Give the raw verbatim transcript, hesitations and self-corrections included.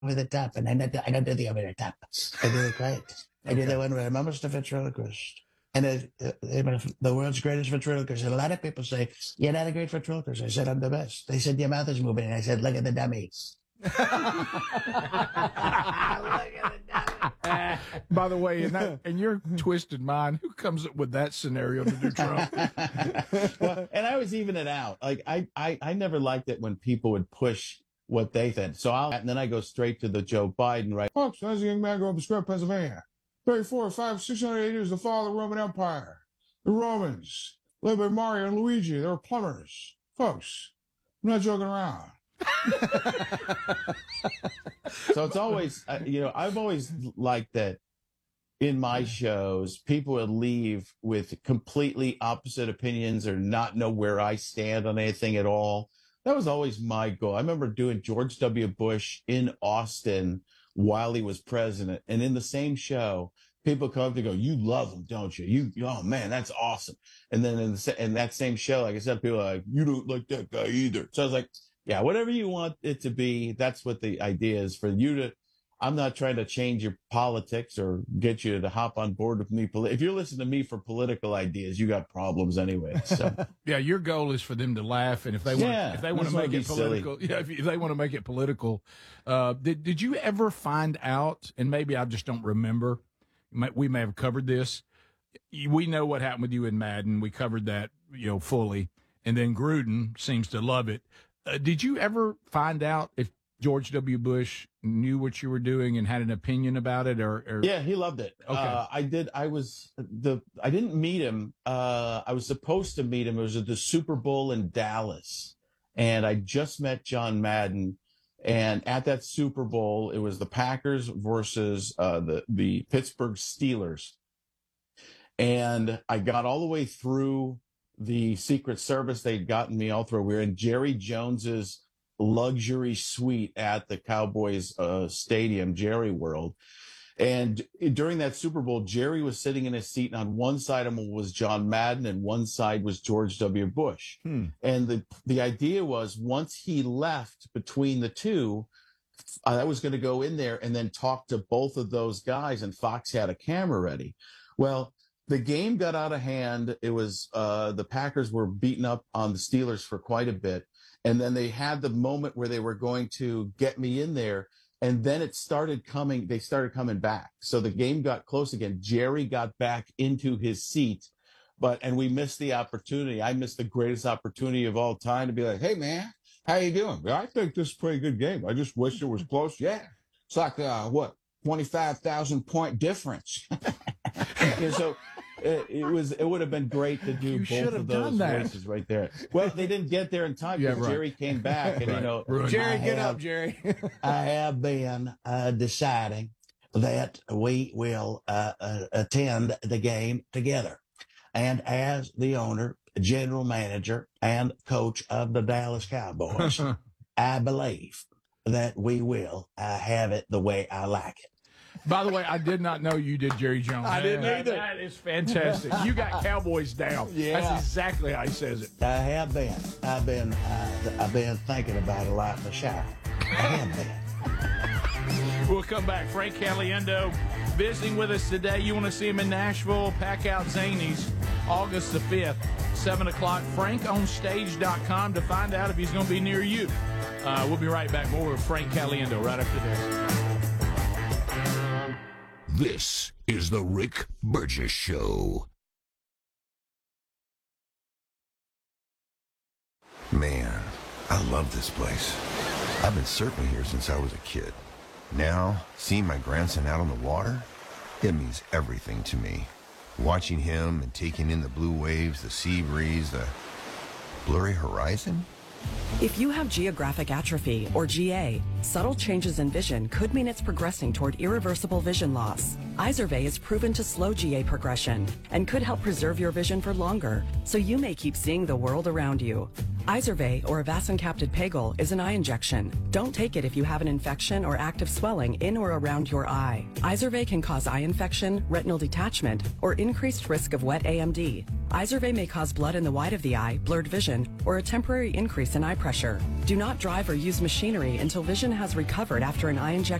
over the top, and I don't do, I don't do the over the top. I do it great. I do the one where I'm almost a ventriloquist. And it, it, it, the world's greatest ventriloquist. And a lot of people say, you're not a great ventriloquist. I said, I'm the best. They said, your mouth is moving. And I said, look at the dummy. Look at the dummy. By the way, in, that, in your twisted mind, who comes up with that scenario to do Trump? Well, and I was even it out. Like, I, I, I never liked it when people would push what they think. So I'll, and then I go straight to the Joe Biden, right? Folks, as a young man growing up in Scrub, Pennsylvania, thirty-four, five, six hundred eighty years, the fall of the Roman Empire. The Romans, led by Mario and Luigi, they were plumbers. Folks, I'm not joking around. So it's always, uh, you know, I've always liked that in my shows, people would leave with completely opposite opinions or not know where I stand on anything at all. That was always my goal. I remember doing George W. Bush in Austin while he was president. And in the same show, people come up to go, you love him, don't you? You, oh man, that's awesome. And then in, the, in that same show, like I said, people are like, you don't like that guy either. So I was like, yeah, whatever you want it to be, that's what the idea is for you to, I'm not trying to change your politics or get you to hop on board with me. If you're listening to me for political ideas, you got problems anyway. So yeah, your goal is for them to laugh, and if they want, yeah, if they want to make it political, silly. yeah, if, if they want to make it political, uh, did did you ever find out? And maybe I just don't remember. We may have covered this. We know what happened with you in Madden. We covered that, you know, fully, and then Gruden seems to love it. Uh, did you ever find out if George W. Bush knew what you were doing and had an opinion about it, or, or... yeah, he loved it. Okay. Uh, I did. I was the, I didn't meet him. Uh, I was supposed to meet him. It was at the Super Bowl in Dallas, and I just met John Madden. And at that Super Bowl, it was the Packers versus, uh, the, the Pittsburgh Steelers. And I got all the way through the Secret Service. They'd gotten me all through. We were in Jerry Jones's luxury suite at the Cowboys uh, stadium, Jerry World. And during that Super Bowl, Jerry was sitting in his seat, and on one side of him was John Madden, and one side was George W. Bush. Hmm. And the the idea was once he left between the two, I was going to go in there and then talk to both of those guys, and Fox had a camera ready. Well, the game got out of hand. It was uh, the Packers were beating up on the Steelers for quite a bit. And then they had the moment where they were going to get me in there. And then it started coming, they started coming back. So the game got close again. Jerry got back into his seat, but, and we missed the opportunity. I missed the greatest opportunity of all time to be like, hey man, how you doing? I think this is a pretty good game. I just wish it was close. Yeah. It's like, uh, what, twenty-five thousand point difference. And so it, it was, it would have been great to do you both of those voices right there. Well, they didn't get there in time because yeah, right. Jerry came back and, right. you know, Ruined. Jerry, I get have, up, Jerry. I have been uh, deciding that we will uh, uh, attend the game together. And as the owner, general manager, and coach of the Dallas Cowboys, I believe that we will uh, have it the way I like it. By the way, I did not know you did Jerry Jones. I didn't that, either. That is fantastic. You got Cowboys down. Yeah. That's exactly how he says it. I have been. I've been. Uh, I've been thinking about it a lot in the shower. I have been. We'll come back. Frank Caliendo visiting with us today. You want to see him in Nashville? Pack out Zanies, August the fifth, seven o'clock. frank on stage dot com to find out if he's going to be near you. Uh, we'll be right back. More with Frank Caliendo right after this. This is the Rick Burgess Show. Man, I love this place. I've been surfing here since I was a kid. Now, seeing my grandson out on the water, it means everything to me. Watching him and taking in the blue waves, the sea breeze, the blurry horizon. If you have geographic atrophy, or G A, subtle changes in vision could mean it's progressing toward irreversible vision loss. Izervay is proven to slow G A progression and could help preserve your vision for longer, so you may keep seeing the world around you. Izervay, or avacincaptad pegol, is an eye injection. Don't take it if you have an infection or active swelling in or around your eye. Izervay can cause eye infection, retinal detachment, or increased risk of wet A M D. Izervay may cause blood in the white of the eye, blurred vision, or a temporary increase in eye pressure. Do not drive or use machinery until vision has recovered after an eye injection